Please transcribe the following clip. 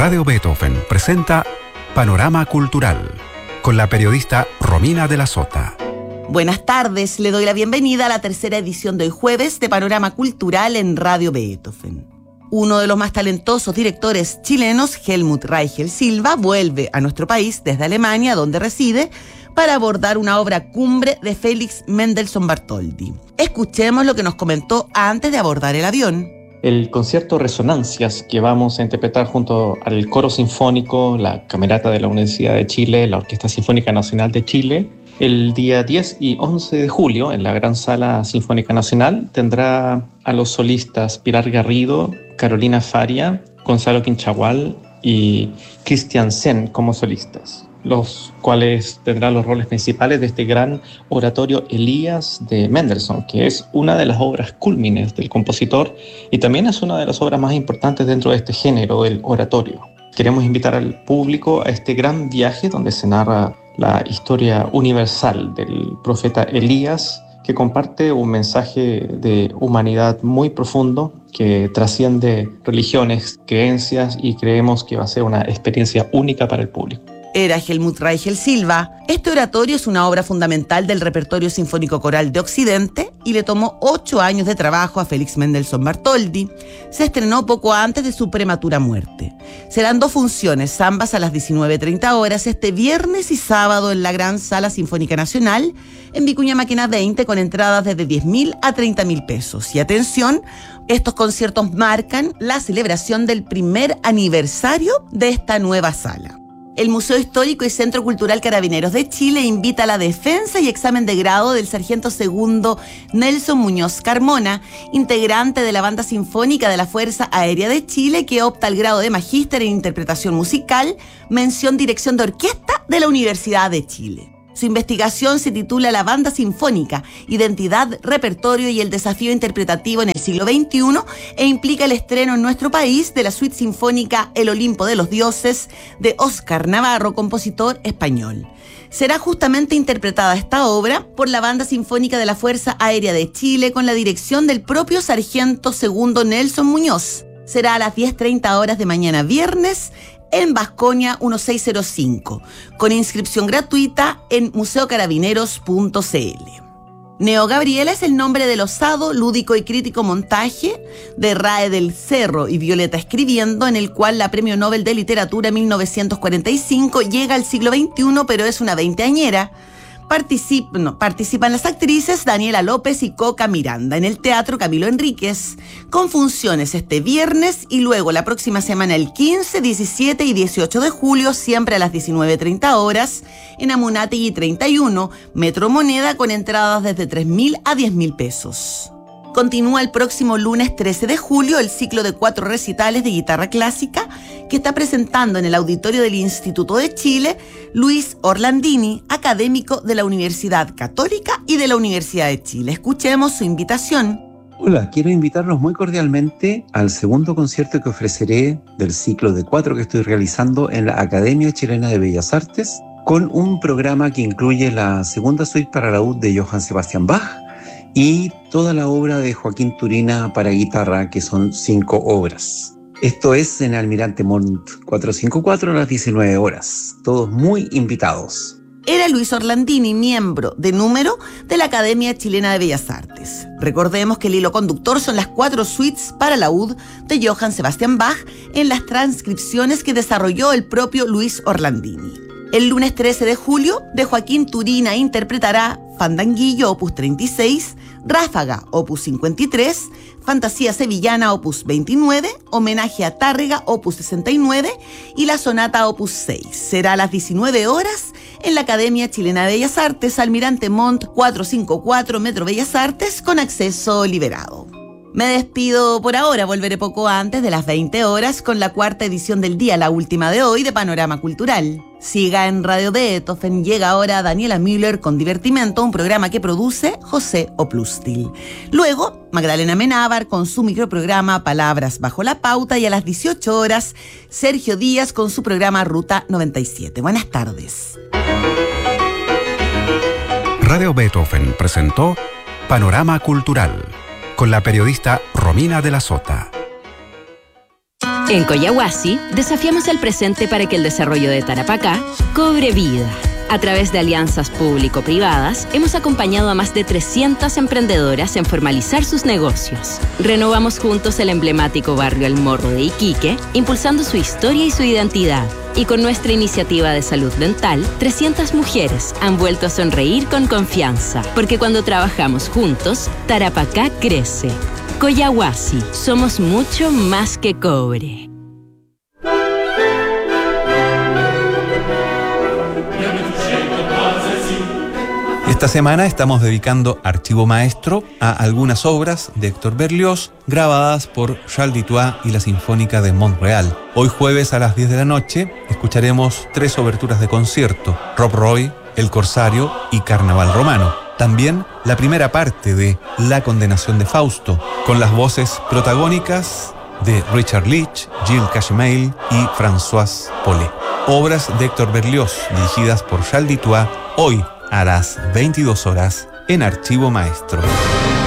Radio Beethoven presenta Panorama Cultural con la periodista Romina de la Sota. Buenas tardes, le doy la bienvenida a la tercera edición de hoy jueves de Panorama Cultural en Radio Beethoven. Uno de los más talentosos directores chilenos, Helmut Reichel Silva, vuelve a nuestro país desde Alemania, donde reside, para abordar una obra cumbre de Felix Mendelssohn Bartholdy. Escuchemos lo que nos comentó antes de abordar el avión. El concierto Resonancias, que vamos a interpretar junto al Coro Sinfónico, la Camerata de la Universidad de Chile, la Orquesta Sinfónica Nacional de Chile, el día 10 y 11 de julio en la Gran Sala Sinfónica Nacional, tendrá a los solistas Pilar Garrido, Carolina Faria, Gonzalo Quinchagual y Christian Sen como solistas, los cuales tendrán los roles principales de este gran oratorio Elías de Mendelssohn, que es una de las obras cúlmines del compositor y también es una de las obras más importantes dentro de este género, el oratorio. Queremos invitar al público a este gran viaje donde se narra la historia universal del profeta Elías, que comparte un mensaje de humanidad muy profundo que trasciende religiones, creencias, y creemos que va a ser una experiencia única para el público. Era Helmut Reichel Silva. Este oratorio es una obra fundamental del repertorio sinfónico coral de Occidente y le tomó 8 años de trabajo a Felix Mendelssohn Bartholdy. Se estrenó poco antes de su prematura muerte. Serán 2 funciones, ambas a las 19:30 horas, este viernes y sábado en la Gran Sala Sinfónica Nacional, en Vicuña Maquena 20, con entradas desde 10.000 a 30.000 pesos. Y atención, estos conciertos marcan la celebración del primer aniversario de esta nueva sala. El Museo Histórico y Centro Cultural Carabineros de Chile invita a la defensa y examen de grado del sargento segundo Nelson Muñoz Carmona, integrante de la Banda Sinfónica de la Fuerza Aérea de Chile, que opta al grado de magíster en interpretación musical, mención dirección de orquesta de la Universidad de Chile. Su investigación se titula La Banda Sinfónica, Identidad, Repertorio y el Desafío Interpretativo en el siglo XXI e implica el estreno en nuestro país de la suite sinfónica El Olimpo de los Dioses de Óscar Navarro, compositor español. Será justamente interpretada esta obra por la Banda Sinfónica de la Fuerza Aérea de Chile con la dirección del propio sargento segundo Nelson Muñoz. Será a las 10:30 horas de mañana viernes en Vasconia 1605, con inscripción gratuita en museocarabineros.cl. Neo Gabriela es el nombre del osado, lúdico y crítico montaje de Rae del Cerro y Violeta Escribiendo, en el cual la Premio Nobel de Literatura 1945 llega al siglo XXI, pero es una veinteañera. Participan las actrices Daniela López y Coca Miranda en el Teatro Camilo Enríquez, con funciones este viernes y luego la próxima semana el 15, 17 y 18 de julio, siempre a las 19:30 horas, en Amunátegui 31, Metro Moneda, con entradas desde 3.000 a 10.000 pesos. Continúa el próximo lunes 13 de julio el ciclo de 4 recitales de guitarra clásica que está presentando en el auditorio del Instituto de Chile Luis Orlandini, académico de la Universidad Católica y de la Universidad de Chile. Escuchemos su invitación. Hola, quiero invitarlos muy cordialmente al segundo concierto que ofreceré del ciclo de 4 que estoy realizando en la Academia Chilena de Bellas Artes, con un programa que incluye la segunda suite para laúd de Johann Sebastian Bach y toda la obra de Joaquín Turina para guitarra, que son 5 obras. Esto es en Almirante Montt 454 a las 19 horas. Todos muy invitados. Era Luis Orlandini, miembro de número de la Academia Chilena de Bellas Artes. Recordemos que el hilo conductor son las 4 suites para laúd de Johann Sebastian Bach en las transcripciones que desarrolló el propio Luis Orlandini. El lunes 13 de julio, de Joaquín Turina interpretará Fandanguillo, opus 36, Ráfaga, opus 53, Fantasía Sevillana, opus 29, Homenaje a Tárrega, opus 69 y la Sonata, opus 6. Será a las 19 horas en la Academia Chilena de Bellas Artes, Almirante Montt 454, Metro Bellas Artes, con acceso liberado. Me despido por ahora, volveré poco antes de las 20 horas con la 4ª edición del día, la última de hoy, de Panorama Cultural. Siga en Radio Beethoven. Llega ahora Daniela Müller con Divertimento, un programa que produce José Oplustil. Luego, Magdalena Menábar con su microprograma Palabras Bajo la Pauta, y a las 18 horas, Sergio Díaz con su programa Ruta 97. Buenas tardes. Radio Beethoven presentó Panorama Cultural con la periodista Romina de la Sota. En Collahuasi, desafiamos el presente para que el desarrollo de Tarapacá cobre vida. A través de alianzas público-privadas, hemos acompañado a más de 300 emprendedoras en formalizar sus negocios. Renovamos juntos el emblemático barrio El Morro de Iquique, impulsando su historia y su identidad. Y con nuestra iniciativa de salud dental, 300 mujeres han vuelto a sonreír con confianza. Porque cuando trabajamos juntos, Tarapacá crece. Collahuasi, somos mucho más que cobre. Esta semana estamos dedicando Archivo Maestro a algunas obras de Héctor Berlioz grabadas por Charles Dutoit y la Sinfónica de Montreal. Hoy jueves a las 10 de la noche escucharemos 3 oberturas de concierto: Rob Roy, El Corsario y Carnaval Romano. También la primera parte de La Condenación de Fausto, con las voces protagónicas de Richard Leach, Gilles Cachemel y François Paulet. Obras de Héctor Berlioz dirigidas por Charles Dutoit, hoy a las 22 horas en Archivo Maestro.